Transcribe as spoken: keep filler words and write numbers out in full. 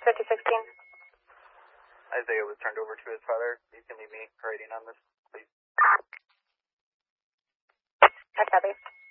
fifty sixteen. Isaiah was turned over to his father. You can leave me writing on this, please. I copy.